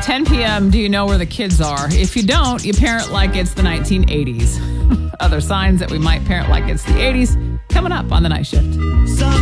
10 p.m., do you know where the kids are? If you don't, you parent like it's the 1980s. Other signs that we might parent like it's the 80s coming up on The Night Shift.